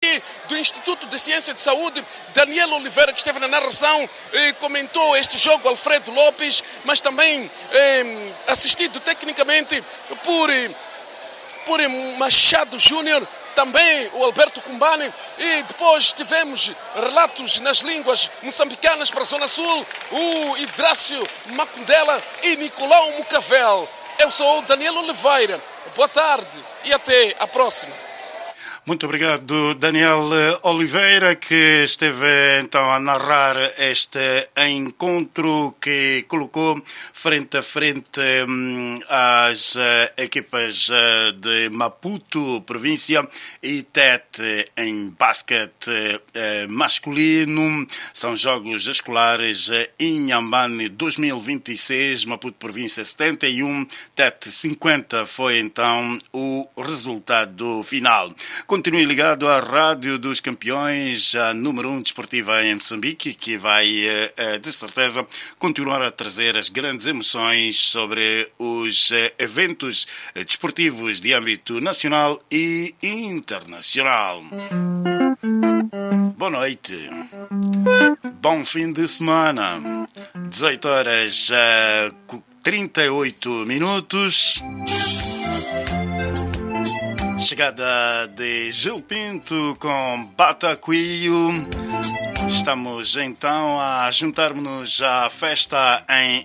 aqui do Instituto de Ciência de Saúde, Daniel Oliveira, que esteve na narração, comentou este jogo, Alfredo Lopes, mas também assistido tecnicamente por Machado Júnior, também o Alberto Cumbane, e depois tivemos relatos nas línguas moçambicanas para a Zona Sul, o Hidrácio Macundela e Nicolau Mucavel. Eu sou o Daniel Oliveira. Boa tarde e até a próxima. Muito obrigado, Daniel Oliveira, que esteve então a narrar este encontro que colocou frente a frente as equipas de Maputo, província, e Tete em basquete masculino. São jogos escolares Inhambane 2026, Maputo, província 71, Tete 50 foi então o resultado final. Continue ligado à Rádio dos Campeões, a número 1 desportiva em Moçambique, que vai, de certeza, continuar a trazer as grandes emoções sobre os eventos desportivos de âmbito nacional e internacional. Boa noite. Bom fim de semana. 18 horas 38 minutos. Chegada de Gil Pinto com Bataquio. Estamos então a juntar-nos à festa em